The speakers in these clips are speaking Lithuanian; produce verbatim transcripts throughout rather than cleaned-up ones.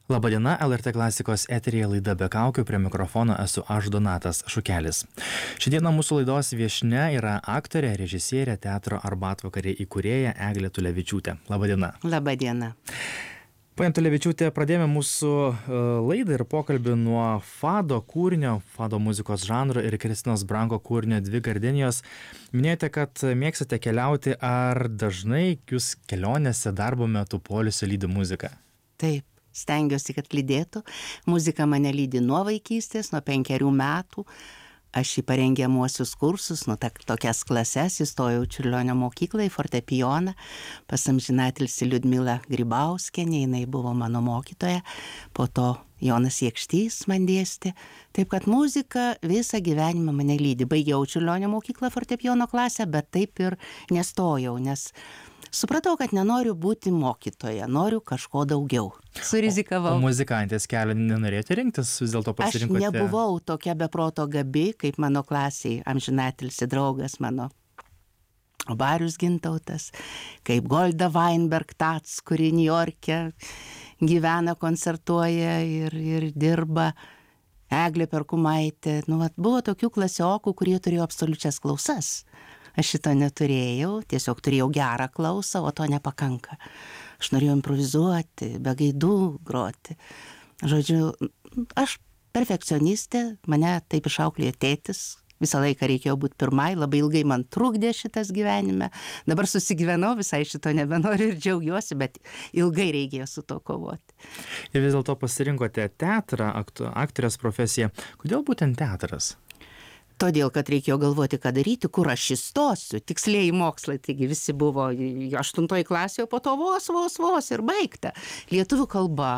Labadiena, L R T klasikos eteryje laida Be kaukių, prie mikrofono esu aš Donatas Šukelis. Šiandieną mūsų laidos viešnia yra aktorė, režisierė, teatro Arbatvakarė įkūrėja Eglė Tulevičiūtė. Labadiena. Labadiena. Pane Tulevičiūtė, pradėjome mūsų laidą ir pokalbį nuo fado kūrinio, fado muzikos žanro ir Kristinos Branko kūrinio Dvi gardenijos. Minėjote, kad mėgstate keliauti, ar dažnai jūs kelionėse darbo metu poilsio lydi muziką? Taip. Stengiuosi, kad lydėtų. Muzika mane lydi nuo vaikystės, nuo penkerių metų. Aš į parengiamuosius kursus, nuo tokias klases įstojau Čiurlionio mokyklą į fortepijoną, pas amžinatilsį Liudmilą Grybauskienę, jinai buvo mano mokytoja, po to Jonas Jekštys man dėstė. Taip kad muzika visą gyvenimą mane lydi. Baigiau Čiurlionio mokyklą fortepijono klasę, bet taip ir nestojau, nes supratau, kad nenoriu būti mokytoja, noriu kažko daugiau. Surizikavau. O, o muzikantės kelią nenorėjote rinktis, vis dėlto pasirinkote? Aš nebuvau tokia beproto gabi, kaip mano klasiai, amžinatilsį draugas mano Barius Gintautas, kaip Golda Weinberg Tats, kuri Niujorke gyvena, koncertuoja ir, ir dirba, Eglė Perkumaitė. Nu, vat, buvo tokių klasiokų, kurie turėjo absoliučias klausas. Aš šito neturėjau, tiesiog turėjau gerą klausą, o to nepakanka. Aš norėjau improvizuoti, be gaidų groti. Žodžiu, aš perfekcionistė, mane taip išauklėjo tėtis, visą laiką reikėjo būti pirmai, labai ilgai man trukdė šitas gyvenime. Dabar susigyvenau, visai šito nebenoriu ir džiaugiuosi, bet ilgai reikėjo su to kovoti. Ir vis dėlto pasirinkote teatrą, aktorės profesiją. Kodėl būtent teatras? Todėl, kad reikėjo galvoti, ką daryti, kur aš įstosiu. Tikslieji mokslai, taigi visi buvo aštuntoji klasė, o po to vos, vos, vos ir baigta. Lietuvių kalba,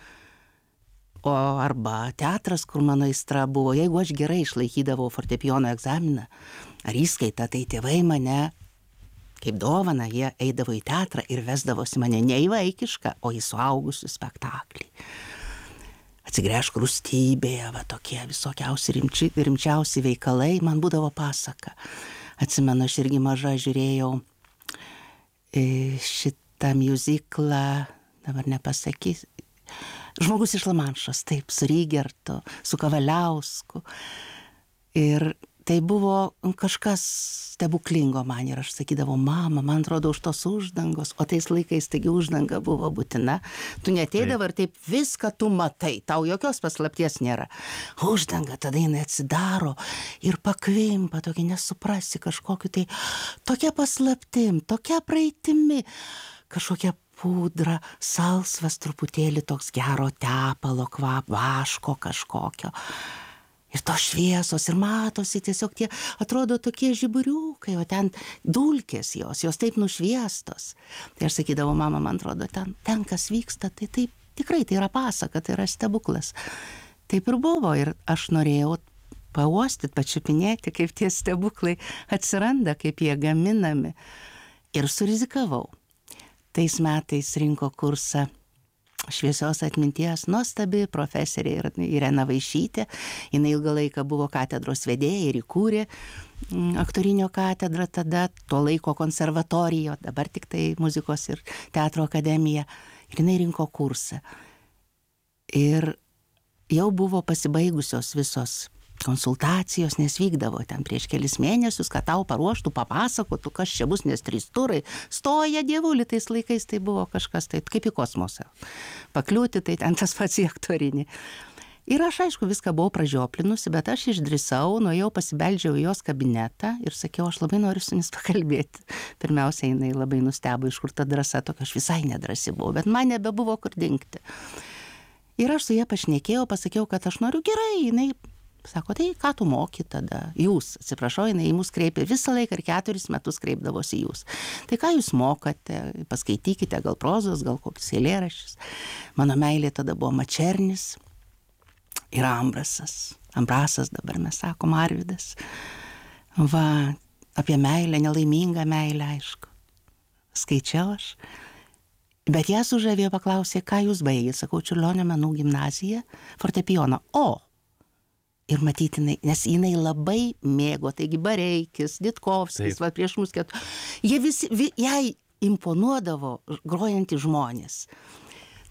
o arba teatras, kur mano aistra buvo. Jeigu aš gerai išlaikydavau fortepijono egzaminą ar įskaitą, tai tėvai mane kaip dovana, jie eidavo į teatrą ir vesdavosi mane ne į vaikišką, o į suaugusių spektaklį. Atsigręžk rūstybėje, va tokie visokiausi rimči, rimčiausi veikalai, man būdavo pasaka. Atsimenu, aš irgi maža žiūrėjau šitą miuziklą, dabar nepasakys, Žmogus iš Lamanšos, taip, su Rygertu, su Kavaliausku. Ir tai buvo kažkas stebuklingo man ir aš sakydavau, mama, man atrodo už tos uždangos, o tais laikais taigi uždanga buvo būtina. Tu neteidavai ir taip viską tu matai, tau jokios paslapties nėra. Uždanga, tada jinai atsidaro ir pakvimpa, tokia nesuprasi kažkokiu tai, tokia paslaptim, tokia praeitimi, kažkokia pudra, salsvas truputėlį toks gero tepalo kvap, vaško kažkokio. Ir tos šviesos, ir matosi tiesiog tie, atrodo tokie žiburiukai, o ten dulkės jos, jos taip nušviestos. Tai aš sakydavau, mama, man atrodo, ten, ten kas vyksta, tai taip, tikrai tai yra pasaka, tai yra stebuklas. Taip ir buvo, ir aš norėjau pauostyti, pačiupinėti, kaip tie stebuklai atsiranda, kaip jie gaminami. Ir surizikavau. Tais metais rinko kursą šviesios atminties nuostabi profesorė Irena Vaišytė. Jis ilgą laiką buvo katedros vedėja ir įkūrė aktorinio katedrą, tada tuo laiko konservatorijo, dabar tik tai muzikos ir teatro akademija. Ir jinai rinko kursą. Ir jau buvo pasibaigusios visos konsultacijos, nes vykdavo ten prieš kelis mėnesius, kad tau paruoštų, papasakotų, kas čia bus, nes trys turai stoja dievulį, tais laikais tai buvo kažkas tai kaip į kosmosą. Pakliūti, tai ten tas pats į aktorinį. Ir aš, aišku, viską buvau pražioplinusi, bet aš išdrįsau, nuėjau, pasibeldžiau į jos kabinetą ir sakiau, aš labai noriu su jumis pakalbėti. Pirmiausia, jinai labai nustebo, iš kur ta drąsa, tokia aš visai nedrasi buvau, bet man nebebuvo kur dingti. Ir aš su ja pašnekėjau, pasakiau, kad aš noriu gerai, jinai sako, tai ką tu moki tada? Jūs, atsiprašau, jinai į mus kreipė visą laiką ir keturis metus kreipdavosi jūs. Tai ką jūs mokate? Paskaitykite, gal prozos, gal kokius eilėraščius. Mano meilė tada buvo Mačernis ir Ambrasas. Ambrasas dabar mes sakom Arvydas. Va, apie meilę, nelaimingą meilę, aišku. Skaičiau aš. Bet ją sužavėjo, paklausė, ką jūs baigėte? Sakau, Čiurlionio menų gimnazija, fortepijoną. O! Ir matyti, nes jinai labai mėgo, taigi Bareikis, Ditkovskis, va prieš mus ketu. Jie visi, vi, jai imponuodavo grojantys žmonės.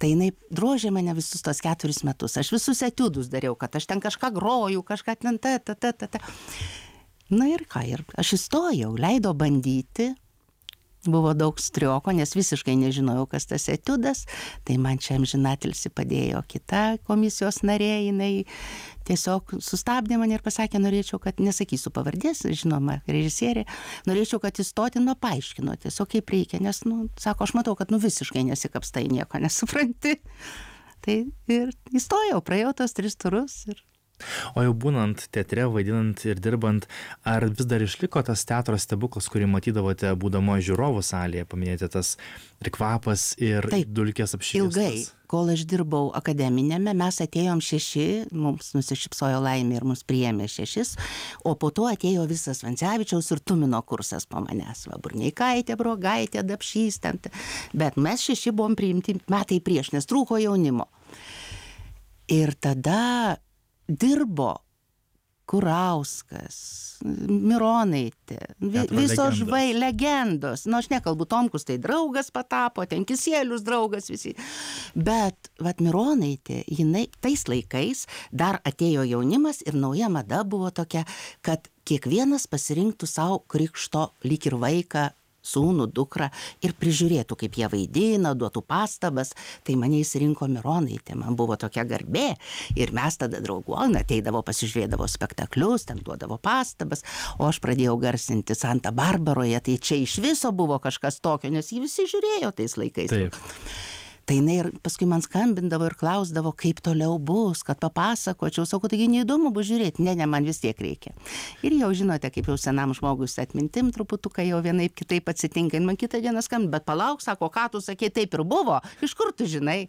Tai jinai drožė mane visus tos keturis metus. Aš visus etiudus dariau, kad aš ten kažką groju, kažką ten ta, ta, ta, ta, ta. Na ir ką, ir aš įstojau, leido bandyti. Buvo daug strioko, nes visiškai nežinojau, kas tas etiudas. Tai man čia amžinatilsį padėjo kita komisijos narė, jinai tiesiog sustabdė mane ir pasakė, norėčiau, kad, nesakysiu pavardės, žinoma, režisierė, norėčiau, kad įstoti, nu, paaiškino tiesiog kaip reikia, nes, nu, sako, aš matau, kad, nu, visiškai nesikapstai, nieko nesupranti. Tai ir įstojau, praėjau tos tris turus ir... O jau būnant teatre, vaidinant ir dirbant, ar vis dar išliko tas teatro stebuklas, kurį matydavote būdamo žiūrovų salėje, paminėjote tas ir kvapas, ir Taip, dulkės apšviestos? Ilgai, kol aš dirbau akademinėme, mes atėjom šeši, mums nusišypsojo laimė ir mus priėmė šešis, o po to atėjo visas Vancevičiaus ir Tumino kursas po manęs, va, Burneikaitė, Brogaitė, Dapšys, ten, bet mes šeši buvom priimti metai prieš, nes trūko jaunimo. Ir tada dirbo Kurauskas, Mironaitė, vi, visos žvai, legendos. Nu, aš nekalbu, Tomkus tai draugas patapo, ten Kisielius draugas visi. Bet, vat, Mironaitė, jinai tais laikais dar atėjo jaunimas ir nauja mada buvo tokia, kad kiekvienas pasirinktų savo krikšto lyg ir vaiką, sūnų, dukrą ir prižiūrėtų, kaip jie vaidina, duotų pastabas. Tai mane įsirinko Mironaitė, man buvo tokia garbė ir mes tada drauguojame, ateidavo, pasižiūrėdavo spektaklius, ten duodavo pastabas, o aš pradėjau garsinti Santa Barbaroje, tai čia iš viso buvo kažkas tokio, nes jį visi žiūrėjo tais laikais. Taip. Tai jinai ir paskui man skambindavo ir klausdavo, kaip toliau bus, kad papasakočiau, sakau, taigi neįdomu bus žiūrėti, ne, ne, man vis tiek reikia. Ir jau žinote, kaip jau senam žmogus atmintim truputuką jau vienaip kitaip atsitinka, man kitą dieną skambina, bet palauk, sako, ką tu sakei, taip ir buvo, iš kur tu žinai?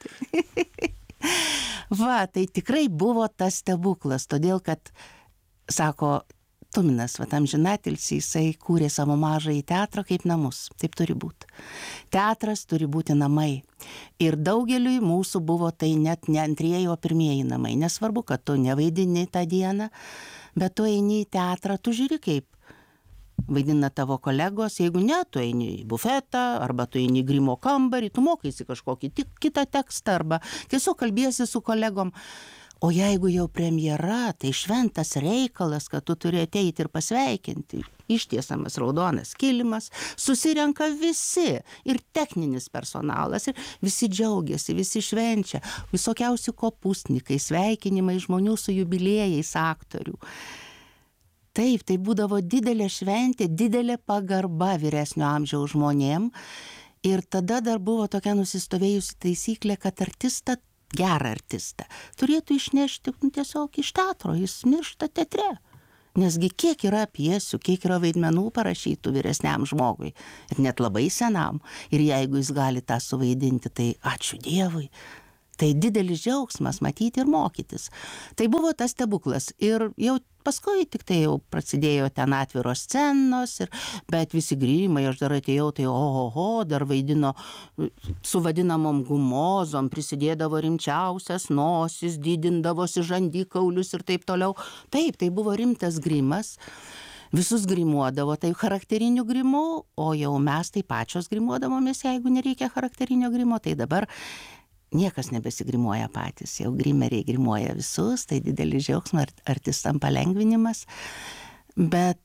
Va, tai tikrai buvo tas stebuklas, todėl kad, sako, Tuminas, va, amžinatilsį, jisai kūrė savo mažąjį teatrą kaip namus. Taip turi būti. Teatras turi būti namai. Ir daugeliui mūsų buvo tai net ne antrieji, o pirmieji namai. Nesvarbu, kad tu nevaidini tą dieną, bet tu eini į teatrą, tu žiūri kaip vaidina tavo kolegos, jeigu ne, tu eini į bufetą, arba tu eini į grimo kambarį, tu mokaisi kažkokį tik kitą tekstą, arba tiesiog kalbiesi su kolegom. O jeigu jau premjera, tai šventas reikalas, kad tu turi ateiti ir pasveikinti. Ištiesamas raudonas kilimas, susirenka visi, ir techninis personalas, ir visi džiaugiasi, visi švenčia, visokiausi kopūstnikai, sveikinimai žmonių su jubiliejais aktorių. Taip, tai būdavo didelė šventė, didelė pagarba vyresnio amžiaus žmonėm, ir tada dar buvo tokia nusistovėjusi taisyklė, kad artistą, gerą artistą, turėtų išnešti nu, tiesiog iš teatro, jis miršta teatre. Nesgi kiek yra pjesių, kiek yra vaidmenų parašytų vyresniam žmogui, ir net labai senam, ir jeigu jis gali tą suvaidinti, tai ačiū Dievui. Tai didelis džiaugsmas matyti ir mokytis. Tai buvo tas stebuklas. Ir jau paskui tik tai jau prasidėjo ten atviros scenos, ir, bet visi grimai, aš dar atėjau, tai ohoho, dar vaidino su vadinamom gumozom, prisidėdavo rimčiausias nosis, didindavosi žandikaulius ir taip toliau. Taip, tai buvo rimtas grimas. Visus grimuodavo, tai charakteriniu grimu, o jau mes tai pačios grimuodavomės, jeigu nereikia charakterinio grimo, tai dabar niekas nebesigrimuoja patys, jau grimeriai grimuoja visus, tai didelis džiaugsmas, artistam palengvinimas, bet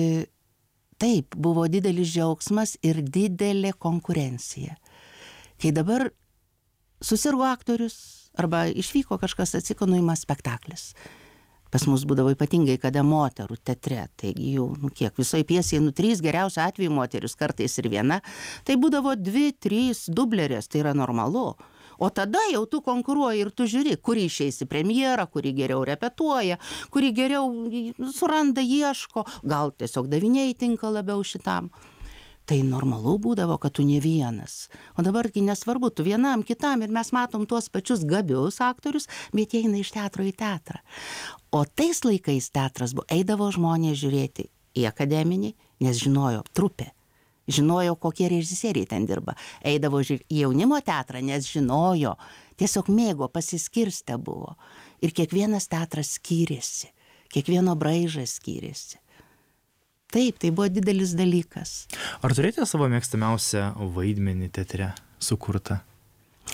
taip, buvo didelis džiaugsmas ir didelė konkurencija. Kai dabar susirgo aktorius, arba išvyko kažkas, atsiko, nuima spektaklis. Pas mus būdavo ypatingai, kada moterų teatre, taigi jau, nu kiek, visoje pjesėje, nu trys geriausiu atveju moteris, kartais ir viena, tai būdavo dvi, trys dublerės, tai yra normalu. O tada jau tu konkuruoji ir tu žiūri, kuri išeis į premjerą, kuri geriau repetuoja, kuri geriau suranda, ieško, gal tiesiog daviniai tinka labiau šitam. Tai normalu būdavo, kad tu ne vienas. O dabargi nesvarbu, tu vienam, kitam, ir mes matom tuos pačius gabius aktorius, bet jie eina iš teatro į teatrą. O tais laikais teatras buvo, eidavo žmonės žiūrėti į akademinį, nes žinojo trupė. Žinojo, kokie režisieriai ten dirba. Eidavo į jaunimo teatrą, nes žinojo, tiesiog mėgo, pasiskirstę buvo. Ir kiekvienas teatras skyrėsi, kiekvieno braižas skyrėsi. Taip, tai buvo didelis dalykas. Ar turėjote savo mėgstamiausią vaidmenį teatre sukurtą?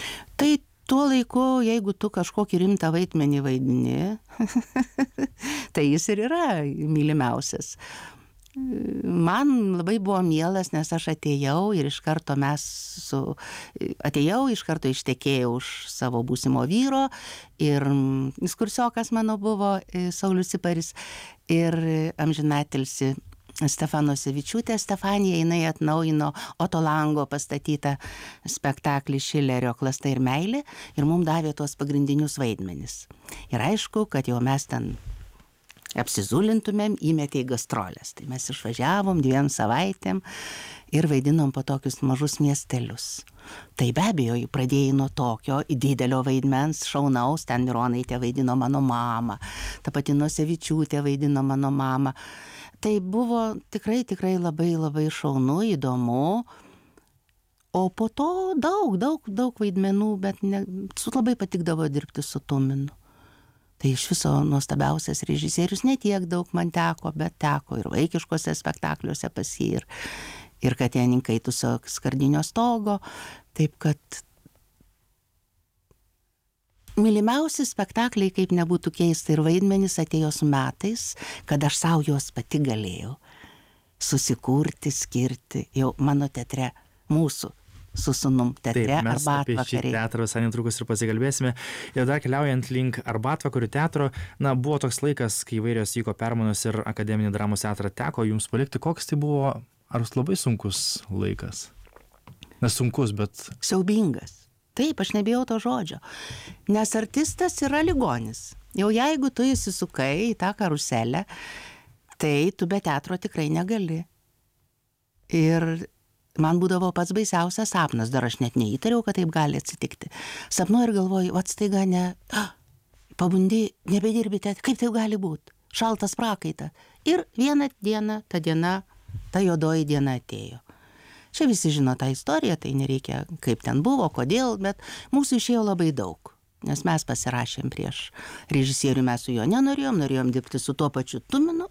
Tai tuo laiku, jeigu tu kažkokį rimtą vaidmenį vaidini, tai jis ir yra mylimiausias. Man labai buvo mielas, nes aš atėjau ir iš karto mes su... Atėjau, iš karto ištekėjau už savo būsimo vyro ir jis kursiokas mano buvo Saulius Siparis ir amžinatilsi Stefano Sevičiūtė, Stefanija, jinai atnaujino Oto Lango pastatytą spektaklį Šilerio Klasta ir meilė ir mums davė tuos pagrindinius vaidmenis. Ir aišku, kad jau mes ten apsizulintumėm, įmetė į gastrolės. Tai mes išvažiavom dviem savaitėm ir vaidinom po tokius mažus miestelius. Tai be abejo, pradėjai nuo tokio didelio vaidmens, šaunaus, ten Mironaitė vaidino mano mamą, ta pati Nosevičiūtė vaidino mano mamą. Tai buvo tikrai, tikrai labai, labai šaunu, įdomu. O po to daug, daug, daug vaidmenų, bet ne, labai patikdavo dirbti su Tuminu. Tai iš viso nuostabiausias režisierius, ne tiek daug man teko, bet teko ir vaikiškose spektakliuose pas jį, ir, ir Katėninkai Kaitusio skardinio stogo. Taip kad mylimiausi spektakliai, kaip nebūtų keista, ir vaidmenys atėjo su metais, kad aš savo juos pati galėjau susikurti, skirti jau mano teatre, mūsų su sūnum teatre. Taip, mes apie šį Arbatvakariai. teatrą visai netrukus ir pasikalbėsime. Ir dar keliaujant link Arbatvakarių teatro, na, buvo toks laikas, kai įvairios vyko permainos ir akademinį dramos teatrą teko jums palikti. Koks tai buvo, ar labai sunkus laikas? Nesunkus, bet... Siaubingas. Taip, aš nebijau to žodžio. Nes artistas yra ligonis. Jau jeigu tu įsisukai į tą karuselę, tai tu be teatro tikrai negali. Ir man būdavo pats baisiausias sapnas, dar aš net neįtariau, kad taip gali atsitikti. Sapnuoju ir galvoju, vat staiga ne, ah, pabundi, nebedirbite, kaip taip gali būti? Šaltas prakaita. Ir vieną dieną, ta diena, ta juodoji diena atėjo. Čia visi žino tą istoriją, tai nereikia kaip ten buvo, kodėl, bet mūsų išėjo labai daug, nes mes pasirašėm prieš režisierių, mes su juo nenorėjom, norėjom dirbti su tuo pačiu Tuminu.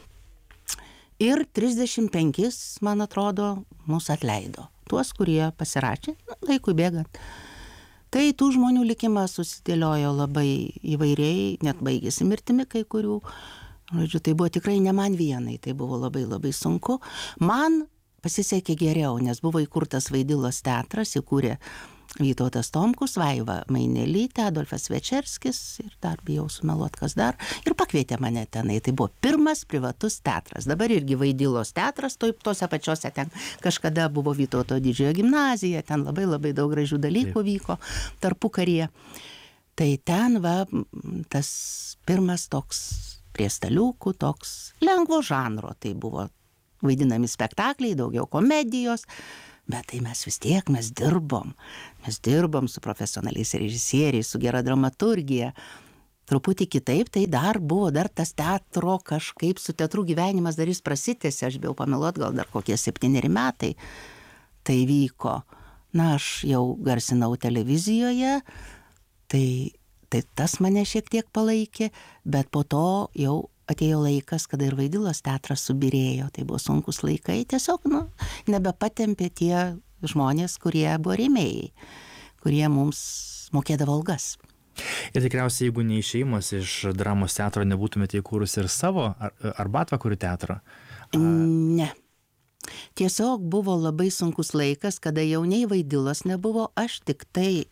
Ir trisdešimt penkis, man atrodo, mūsų atleido. Tuos, kurie pasirašė, laikui bėgant. Tai tų žmonių likimas susidėliojo labai įvairiai, net baigėsi mirtimi kai kurių. Žodžiu, tai buvo tikrai ne man vienai, tai buvo labai labai sunku. Man pasisekė geriau, nes buvo įkurtas Vaidilos teatras, įkūrė Vytautas Tomkus, Vaiva Mainelytė, Adolfas Večerskis ir dar bijau sumeluot kas dar. Ir pakvietė mane tenai. Tai buvo pirmas privatus teatras. Dabar irgi Vaidilos teatras, taip tose pačiose ten kažkada buvo Vytauto didžiojo gimnazija, ten labai labai daug gražių dalykų vyko tarpukaryje. Tai ten va, tas pirmas toks prie staliukų, toks lengvo žanro, tai buvo vaidinami spektakliai, daugiau komedijos, bet tai mes vis tiek, mes dirbom. Mes dirbom su profesionaliais režisieriais, su gera dramaturgija. Truputį kitaip, tai dar buvo, dar tas teatro kažkaip su teatru gyvenimas dar jis prasitėsi, aš bijau pameluot, gal dar kokie septyneri metai tai vyko. Na, aš jau garsinau televizijoje, tai, tai tas mane šiek tiek palaikė, bet po to jau atėjo laikas, kada ir Vaidilos teatras subirėjo, tai buvo sunkus laikai, tiesiog, nu, nebepatempė tie žmonės, kurie buvo rėmėjai, kurie mums mokėdavo algas. Ir tikriausiai, jeigu neišėjimas iš dramos teatro, nebūtumėte įkūrusi ir savo ar, Arbatvakarių teatrą? Ne. Tiesiog buvo labai sunkus laikas, kada jau nei Vaidilos nebuvo, aš tik tai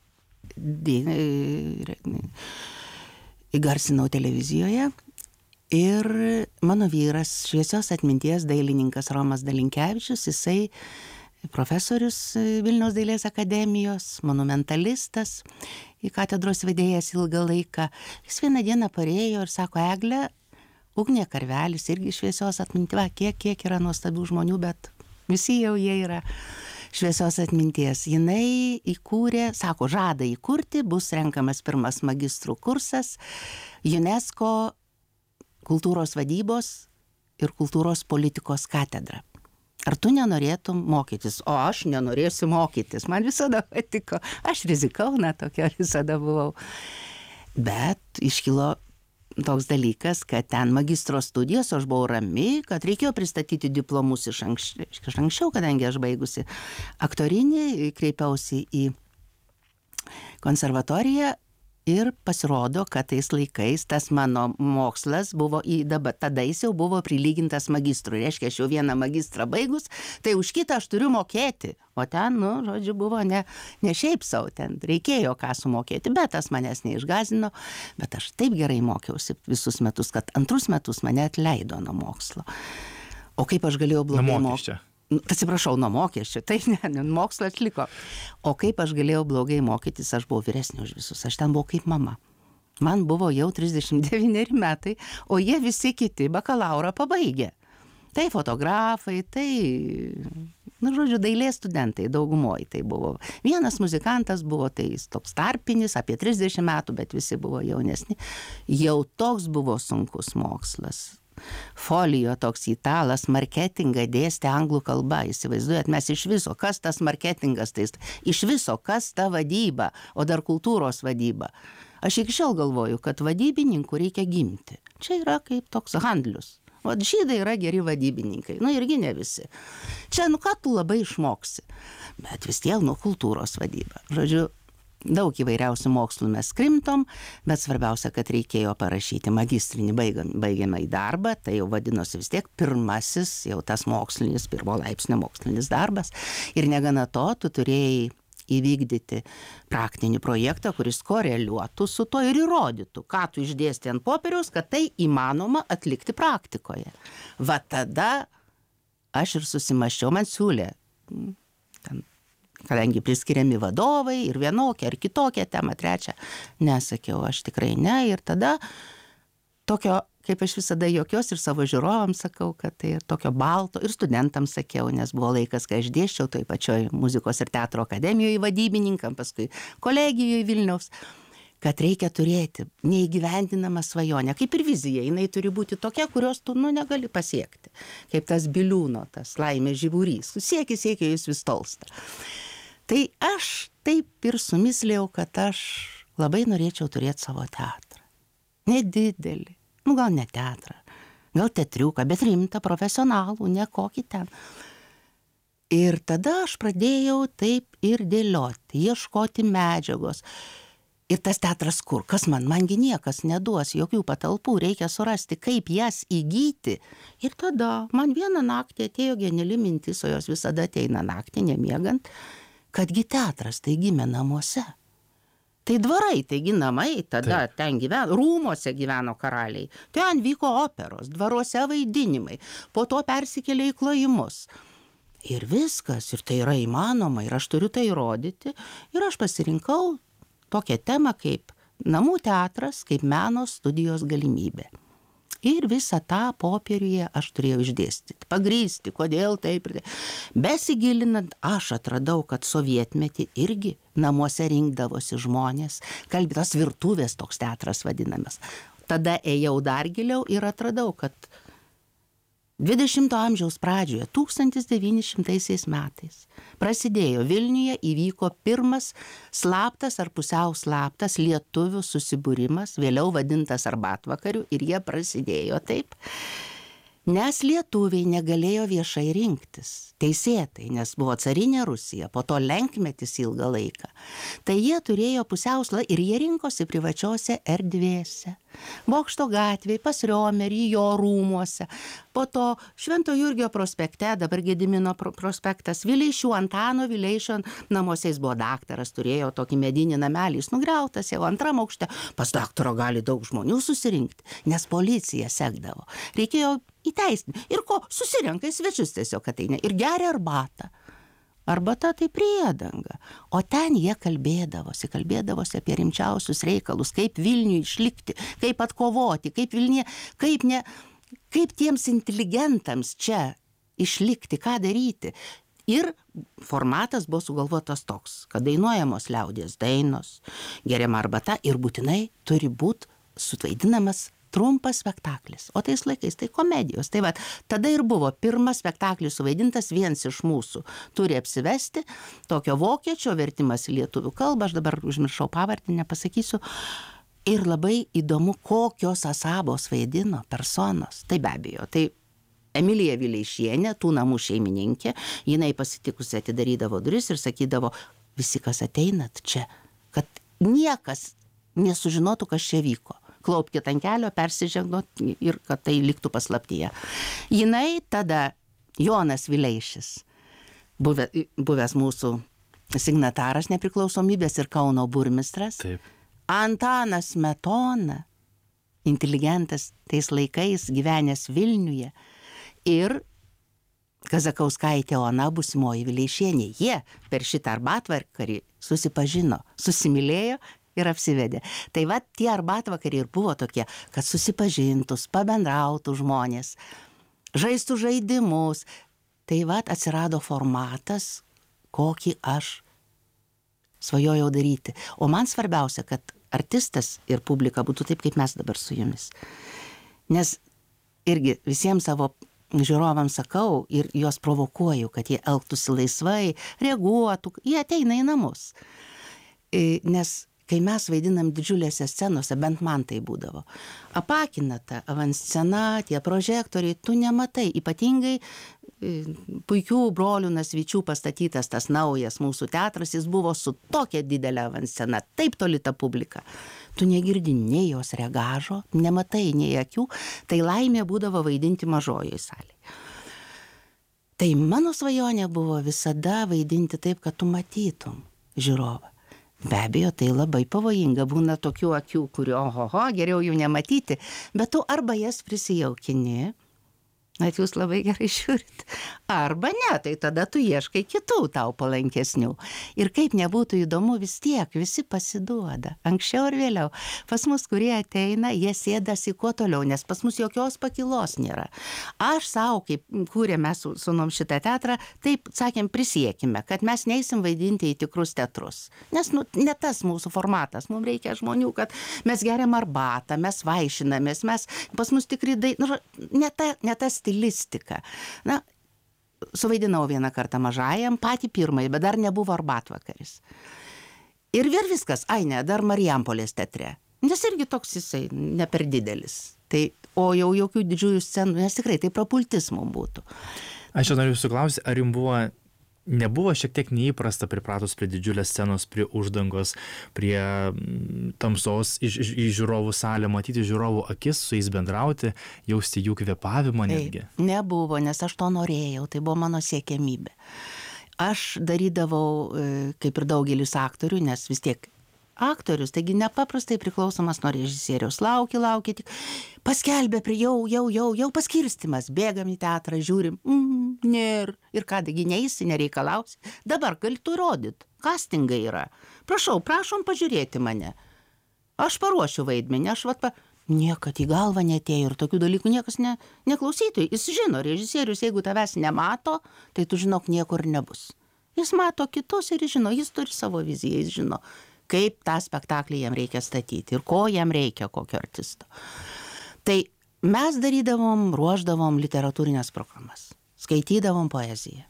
įgarsinau televizijoje. Ir mano vyras, šviesios atminties dailininkas Romas Dalinkevičius, jisai profesorius Vilniaus dailės akademijos, monumentalistas, į katedros vedėjas ilgą laiką. Jis vieną dieną parėjo ir sako, Egle, Ugnė Karvelis, irgi šviesios atminties, kiek, kiek yra nuostabių žmonių, bet visi jau jie yra šviesios atminties. Jinai įkūrė, sako, žada įkurti, bus renkamas pirmas magistrų kursas, UNESCO kultūros vadybos ir kultūros politikos katedra. Ar tu nenorėtum mokytis? O aš nenorėsiu mokytis. Man visada patiko. Aš rizikau, na, tokia visada buvau. Bet iškilo toks dalykas, kad ten magistro studijos, aš buvau rami, kad reikėjo pristatyti diplomus iš anksčiau, iš anksčiau, kadangi aš baigusi aktorinį, kreipiausi į konservatoriją ir pasirodo, kad tais laikais tas mano mokslas buvo į dabar, tada jis jau buvo prilygintas magistrui. Reiškia, aš jau vieną magistrą baigus, tai už kitą aš turiu mokėti. O ten, nu, žodžiu, buvo ne, ne šiaip savo, ten reikėjo ką sumokėti, bet tas manęs neišgazino. Bet aš taip gerai mokiausi visus metus, kad antrus metus mane atleido nuo mokslo. O kaip aš galėjau blogai mokyti? Atsiprašau, nuo mokesčio, tai ne, ne, mokslas liko. O kaip aš galėjau blogai mokytis, aš buvau vyresnė už visus, aš ten buvau kaip mama. Man buvo jau trisdešimt devyneri metai, o jie visi kiti bakalaurą pabaigė. Tai fotografai, tai, nu, žodžiu, dailės studentai, daugumoji tai buvo. Vienas muzikantas buvo, tai jis toks tarpinis, apie trisdešimt metų, bet visi buvo jaunesni. Jau toks buvo sunkus mokslas. Folijo toks italas, marketingą dėstė anglų kalba, įsivaizduojat, mes iš viso, kas tas marketingas, tai iš viso, kas ta vadyba, o dar kultūros vadyba. Aš iki šiol galvoju, kad vadybininkų reikia gimti. Čia yra kaip toks handlius. O žydai yra geri vadybininkai, nu irgi ne visi. Čia, nu ką tu labai išmoksi, bet vis tiek, nu, kultūros vadyba. Žodžiu, daug įvairiausių mokslų mes krimtom, bet svarbiausia, kad reikėjo parašyti magistrinį baigiamą į darbą, tai jau vadinosi vis tiek pirmasis, jau tas mokslinis, pirmo laipsnio mokslinis darbas. Ir negana to, tu turėjai įvykdyti praktinį projektą, kuris koreliuotų su to ir įrodytų, ką tu išdėstė ant popieriaus, kad tai įmanoma atlikti praktikoje. Va tada aš ir susimaščiau, man siūlė, ten, kadangi priskiriami vadovai ir vienokia ar kitokia tema, trečia, nesakiau, aš tikrai ne. Ir tada tokio, kaip aš visada jokios ir savo žiūrovams sakau, kad tai tokio balto, ir studentams sakiau, nes buvo laikas, kai aš dėsčiau toj pačioj muzikos ir teatro akademijoje vadybininkam, paskui kolegijoje Vilniaus, kad reikia turėti neįgyvendinamą svajonę, kaip ir vizija, jinai turi būti tokia, kurios tu, nu, negali pasiekti. Kaip tas biliūno, tas laimės žiburys, sieki, sieki, jis vis tolsta. Tai aš taip ir sumislėjau, kad aš labai norėčiau turėti savo teatrą. Nedidelį, nu gal ne teatrą, gal teatriuką, bet rimtą, profesionalų, ne kokį ten. Ir tada aš pradėjau taip ir dėlioti, ieškoti medžiagos. Ir tas teatras kur? Kas man? Mangi niekas neduos, jokių patalpų, reikia surasti, kaip jas įgyti. Ir tada man vieną naktį atėjo geniali mintis, o jos visada ateina naktį, nemiegant, kadgi teatras tai gimė namuose. Tai dvarai, taigi namai, tada Taip. Ten gyveno, rūmose gyveno karaliai. Ten vyko operos, dvaruose vaidinimai, po to persikėlė į klojimus. Ir viskas, ir tai yra įmanoma, ir aš turiu tai įrodyti. Ir aš pasirinkau tokią temą kaip namų teatras, kaip meno studijos galimybė. Ir visą tą popieriuje aš turėjau išdėstyti, pagrįsti, kodėl taip ir taip. Besigilinant, aš atradau, kad sovietmetį irgi namuose rinkdavosi žmonės, kalbėtos virtuvės toks teatras vadinamas. Tada ėjau dar giliau ir atradau, kad dvidešimto amžiaus pradžioje, tūkstantis devyni šimtaisiais metais, prasidėjo Vilniuje, įvyko pirmas slaptas ar pusiau slaptas lietuvių susibūrimas, vėliau vadintas arbatvakariu, ir jie prasidėjo taip, nes lietuviai negalėjo viešai rinktis, teisėtai, nes buvo carinė Rusija, po to lenkmetis ilgą laiką. Tai jie turėjo pusiauslą ir jie rinkosi privačiose erdvėse. Bokšto gatvėje, pas Riomerį, jo rūmuose, po to Švento Jurgio prospekte, dabar Gedimino prospektas, Vileišių, Antano Vileišio namuose, jis buvo daktaras, turėjo tokį medinį namelį, jis nugriautas jau antram aukšte, pas daktaro gali daug žmonių susirinkti, nes policija sekdavo. Reikėjo įteisinti. Ir ko? Susirenka į svečius tiesiog ateina ir geria arbatą. Arbata tai priedanga. O ten jie kalbėdavosi, kalbėdavosi apie rimčiausius reikalus, kaip Vilniui išlikti, kaip atkovoti, kaip Vilniuje, kaip, ne, kaip tiems inteligentams čia išlikti, ką daryti. Ir formatas buvo sugalvotas toks, kad dainuojamos liaudies dainos, geriama arbata ir būtinai turi būti suvaidinamas trumpas spektaklis, o tais laikais tai komedijos. Tai va, tada ir buvo pirmas spektaklis suvaidintas, vienas iš mūsų turi apsivesti, tokio vokiečio vertimas į lietuvių kalbą, aš dabar užmiršau pavardį, nepasakysiu. Ir labai įdomu, kokios asabos vaidino personos. Tai be abejo, tai Emilija Vileišienė, tų namų šeimininkė, jinai pasitikusi atidarydavo duris ir sakydavo, visi, kas ateinat čia, kad niekas nesužinotų, kas čia vyko. Klaupkit ant kelio, persižengnot ir kad tai liktų paslaptyje. Jinai tada, Jonas Vileišis, buvę, buvęs mūsų signataras nepriklausomybės ir Kauno burmistras, Taip. Antanas Smetona, inteligentas tais laikais, gyvenęs Vilniuje, ir Kazakauskaitė Ona, būsimoji Vileišienė. Jie per šitą arbatvakarį susipažino, susimylėjo ir apsivedė. Tai va, tie arbatvakariai ir buvo tokie, kad susipažintus, pabendrautų žmonės, žaistų žaidimus. Tai va, atsirado formatas, kokį aš svajojau daryti. O man svarbiausia, kad artistas ir publika būtų taip, kaip mes dabar su jumis. Nes irgi visiems savo žiūrovams sakau ir juos provokuoju, kad jie elgtųsi laisvai, reaguotų, jie ateina į namus. Nes kai mes vaidinam didžiulėse scenose, bent man tai būdavo, apakina ta avanscena, tie prožektoriai, tu nematai, ypatingai puikių brolių Nasvyčių pastatytas tas naujas mūsų teatras, jis buvo su tokia didelė avanscena, taip toli ta publika. Tu negirdi nei jos regažo, nematai nei akių, tai laimė būdavo vaidinti mažojoje salėje. Tai mano svajonė buvo visada vaidinti taip, kad tu matytum žiūrovą. Be abejo, tai labai pavojinga, būna tokių akių, kurio, oho, geriau jų nematyti, bet tu arba jas prisijaukini, at jūs labai gerai žiūrit, arba ne, tai tada tu ieškai kitų tau palankesnių. Ir kaip nebūtų įdomu, vis tiek visi pasiduoda, anksčiau ir vėliau. Pas mus, kurie ateina, jie sėdasi kuo toliau, nes pas mus jokios pakilos nėra. Aš savo, kaip kūrėme su sūnum šitą teatrą, taip sakėm, prisiekime, kad mes neisim vaidinti į tikrus teatrus. Nes nu, ne tas mūsų formatas, mums reikia žmonių, kad mes geriam arbatą, mes vaišinamės, mes pas mus tikrai, dai, nu, ne ta, ne tas stilistika. Na, suvaidinau vieną kartą mažajam, patį pirmąjį, bet dar nebuvo arbatvakaris. Ir vėl viskas, ai ne, dar Marijampolės teatre. Nes irgi toks jisai ne per didelis. Tai, o jau jokių didžiųjų scenų, nes tikrai tai prapultis mums būtų. Aš jau noriu jūsų klausyti, ar jums buvo, nebuvo šiek tiek neįprasta pripratus prie didžiulės scenos, prie uždangos, prie tamsos iš, iš, iš žiūrovų salę, matyti žiūrovų akis, su jais bendrauti, jausti jų kvėpavimą netgi? Tai nebuvo, nes aš to norėjau, tai buvo mano siekiamybė. Aš darydavau, kaip ir daugelis aktorių, nes vis tiek aktorius, taigi nepaprastai priklausomas nuo režisieriaus. Lauki, lauki, tik paskelbė prie jau, jau, jau, jau paskirstimas. Bėgam į teatrą, žiūrim, mm, nėr. Ir ką, taigi neįsi, nereikalausi. Dabar gali tu rodyt. Castingai yra. Prašau, prašom pažiūrėti mane. Aš paruošiu vaidmenį, aš vat pa... Niekad į galvą netėjo ir tokių dalykų niekas ne, neklausytų. Jis žino, režisierius, jeigu tavęs nemato, tai tu žinok, niekur nebus. Jis mato kitus ir žino, jis turi savo viziją, jis žino, kaip tą spektaklį jam reikia statyti ir ko jam reikia, kokio artisto. Tai mes darydavom, ruoždavom literatūrinės programas, skaitydavom poeziją.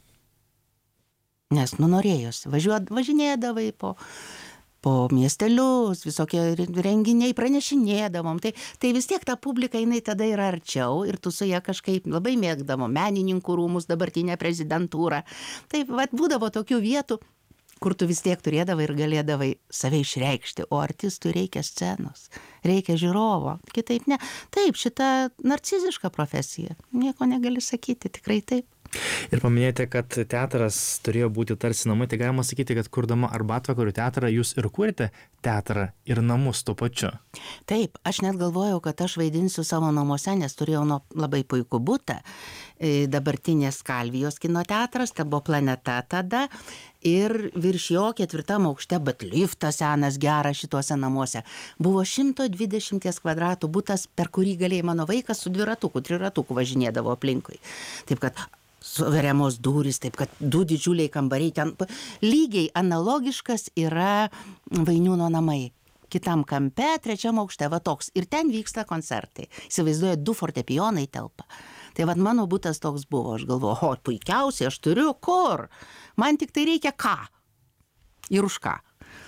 Nes, nu, norėjosi, važiuod, važinėdavai po, po miestelius, visokie renginiai, pranešinėdavom. Tai, tai vis tiek ta publika, jinai tada yra arčiau ir tu su ją kažkaip labai mėgdavom menininkų rūmus, dabartinę prezidentūrą. Tai vat, būdavo tokių vietų, kur tu vis tiek turėdavai ir galėdavai save išreikšti, o artistui reikia scenos, reikia žiūrovo, kitaip ne. Taip, šita narciziška profesija, nieko negali sakyti, tikrai taip. Ir paminėjote, kad teatras turėjo būti tarsi namai, tai galima sakyti, kad kurdama arbatvakarių teatrą, jūs ir kūrėte teatrą ir namus tuo pačiu. Taip, aš net galvojau, kad aš vaidinsiu savo namuose, nes turėjau nu, labai puikų butą. Dabartinės Kalvijos kino teatras, tai buvo Planeta tada, ir virš jo ketvirtam aukšte, bet liftas senas geras šituose namuose, buvo šimto dvidešimties kvadratų butas, per kurį galėjai mano vaikas su dviratuku, triratuku važinėdavo aplinkui. Taip kad suveriamos durys, taip kad du didžiuliai kambariai, ten lygiai analogiškas yra Vainiūno namai. Kitam kampe, trečiam aukšte, va toks. Ir ten vyksta koncertai. Įsivaizduoja, du fortepijonai telpa. Tai vad mano butas toks buvo. Aš galvoju, o puikiausiai, aš turiu kur. Man tik tai reikia ką. Ir už ką.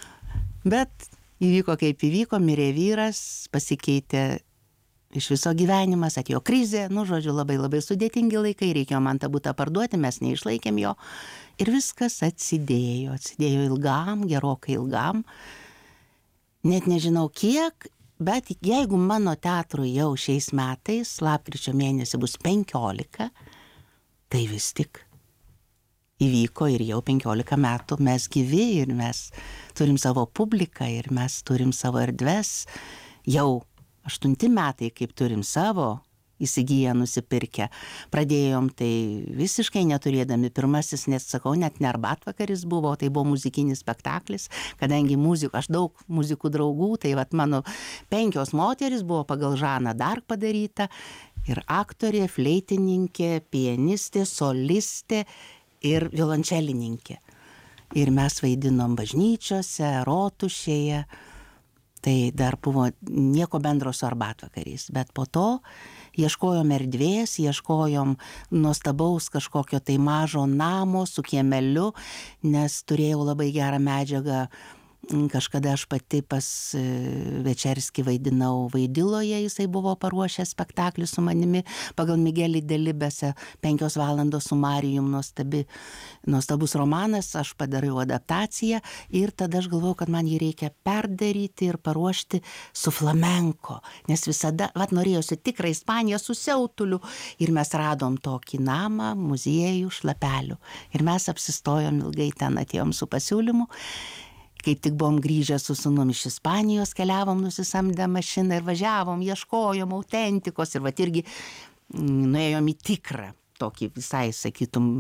Bet įvyko kaip įvyko, mirė vyras, pasikeitė iš viso gyvenimas, atėjo krizė, nu, žodžiu, labai labai sudėtingi laikai, reikėjo man tą butą parduoti, mes neišlaikėm jo. Ir viskas atsidėjo, atsidėjo ilgam, gerokai ilgam. net nežinau kiek, bet jeigu mano teatrui jau šiais metais, lapkričio mėnesį bus penkiolika, tai vis tik įvyko ir jau penkiolika metų mes gyvi ir mes turim savo publiką ir mes turim savo erdves. Jau aštunti metai, kaip turim savo įsigiję, nusipirkę. Pradėjom tai visiškai neturėdami. Pirmasis, nes sakau, net ne arbatvakaris buvo, tai buvo muzikinis spektaklis, kadangi muzikų, aš daug muzikų draugų, tai vat mano penkios moteris buvo pagal Žaną Dark padaryta, ir aktorė, fleitininkė, pianistė, solistė ir violončelininkė. Ir mes vaidinom bažnyčiose, rotušėje, tai dar buvo nieko bendro su arbatvakariais, bet po to ieškojom erdvės, ieškojom nuostabaus kažkokio tai mažo namo su kiemeliu, nes turėjau labai gerą medžiagą. Kažkada aš pati pas Večerskį vaidinau Vaidiloje, jisai buvo paruošęs spektaklį su manimi pagal Migelį Delibesą, penkios valandos su Marijum, nuostabi, nuostabus romanas, aš padariau adaptaciją ir tada aš galvojau, kad man jį reikia perdaryti ir paruošti su flamenko, nes visada, vat norėjusi tikrą Ispaniją su siautuliu ir mes radom tokį namą, muziejų, šlapelių ir mes apsistojom ilgai ten, atėjom su pasiūlymu. Kaip tik buvom grįžę su sūnum iš Ispanijos, keliavom nusisamdę mašiną ir važiavom, ieškojom autentikos ir vat irgi nuėjom į tikrą, tokį visai, sakytum,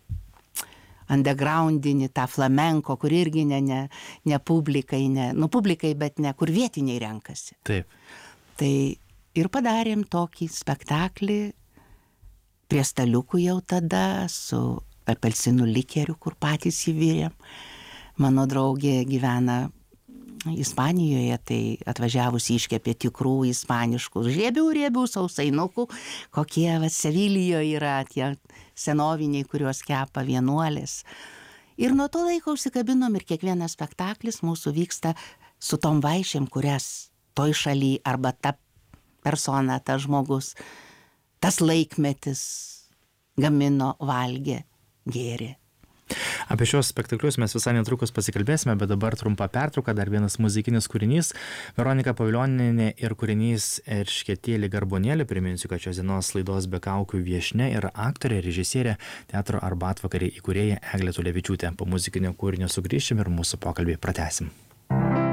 undergroundinį, tą flamenko, kur irgi ne, ne, ne publikai, ne, nu publikai, bet ne, kur vietiniai renkasi. Taip. Tai ir padarėm tokį spektaklį prie staliukų jau tada, su apelsinų likeriu, kur patys įvirėm. Mano draugė gyvena Ispanijoje, tai atvažiavus iškepė tikrų ispaniškų riebių, riebių sausainukų, kokie va Sevilijoje yra tie senoviniai, kuriuos kepa vienuolės. Ir nuo to laiko užsikabinom ir kiekvienas spektaklis mūsų vyksta su tom vaišėm, kurias toj šaly arba ta persona, tas žmogus, tas laikmetis gamino, valgė, gėrė. Apie šios spektaklius mes visai netrukus pasikalbėsime, bet dabar trumpa pertrauka, dar vienas muzikinis kūrinys. Veronika Povilionienė ir kūrinys Eršketėlį Garbonėlį. Priminsiu, kad šios dienos laidos Be kaukių viešnia yra aktorė, režisierė, teatro Arbatvakariai įkūrėja Eglė Tulevičiūtė. Po muzikinio kūrinio sugrįšim ir mūsų pokalbį pratęsim.